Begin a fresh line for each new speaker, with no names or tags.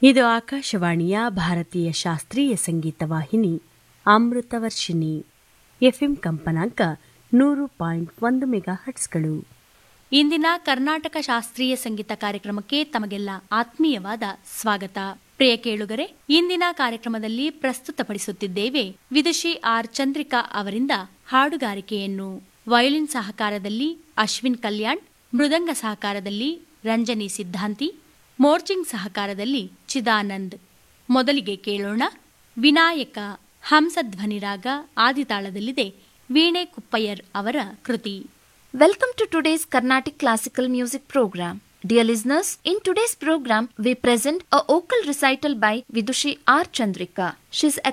ಇದು ಆಕಾಶವಾಣಿಯ ಭಾರತೀಯ ಶಾಸ್ತ್ರೀಯ ಸಂಗೀತ ವಾಹಿನಿ ಅಮೃತವರ್ಷಿಣಿ ಎಫ್ಎಂ ಕಂಪನಾಂಕ 100.1 ಮೆಗಾಹರ್ಟ್ಸ್ಗಳು.
ಇಂದಿನ ಕರ್ನಾಟಕ ಶಾಸ್ತ್ರೀಯ ಸಂಗೀತ ಕಾರ್ಯಕ್ರಮಕ್ಕೆ ತಮಗೆಲ್ಲ ಆತ್ಮೀಯವಾದ ಸ್ವಾಗತ. ಪ್ರಿಯ ಕೇಳುಗರೆ, ಇಂದಿನ ಕಾರ್ಯಕ್ರಮದಲ್ಲಿ ಪ್ರಸ್ತುತಪಡಿಸುತ್ತಿದ್ದೇವೆ ವಿದುಷಿ ಆರ್ ಚಂದ್ರಿಕಾ ಅವರಿಂದ ಹಾಡುಗಾರಿಕೆಯನ್ನು. ವಯೋಲಿನ್ ಸಹಕಾರದಲ್ಲಿ ಅಶ್ವಿನ್ ಕಲ್ಯಾಣ್, ಮೃದಂಗ ಸಹಕಾರದಲ್ಲಿ ರಂಜನಿ ಸಿದ್ಧಾಂತಿ, ಮೋರ್ಚಿಂಗ್ ಸಹಕಾರದಲ್ಲಿ ಚಿದಾನಂದ್. ಮೊದಲಿಗೆ ಕೇಳೋಣ ವಿನಾಯಕ ಹಂಸಧ್ವನಿರಾಗ ಆದಿತಾಳದಲ್ಲಿದೆ ವೀಣೆ ಕುಪ್ಪಯ್ಯರ್ ಅವರ ಕೃತಿ.
Welcome to today's Carnatic Classical Music Program. Dear listeners, in today's program we present a vocal recital by Vidushi R. Chandrika. She is